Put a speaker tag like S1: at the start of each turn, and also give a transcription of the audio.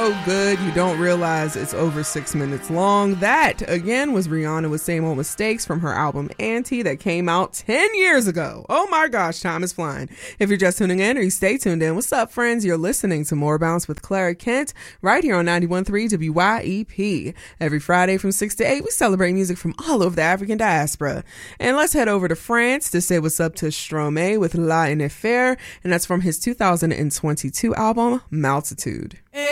S1: so good you don't realize it's over 6 minutes long. That, again, was Rihanna with Same Old Mistakes from her album Auntie that came out 10 years ago. Oh my gosh, time is flying. If you're just tuning in or you stay tuned in, what's up, friends? You're listening to More Bounce with Clara Kent right here on 91.3 WYEP. Every Friday from 6 to 8, we celebrate music from all over the African diaspora. And let's head over to France to say what's up to Stromae with La Ineffaire, and that's from his 2022 album, Multitude.
S2: Et